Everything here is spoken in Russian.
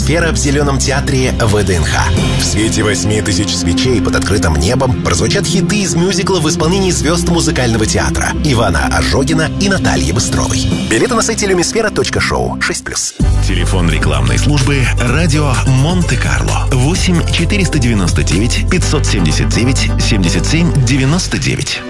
«Люмисфера» в Зеленом театре ВДНХ. В свете 8000 свечей под открытым небом прозвучат хиты из мюзикла в исполнении звезд музыкального театра Ивана Ожогина и Натальи Быстровой. Билеты на сайте lumisfera.show 6+. Телефон рекламной службы «Радио Монте-Карло» 8 499 579 77 99.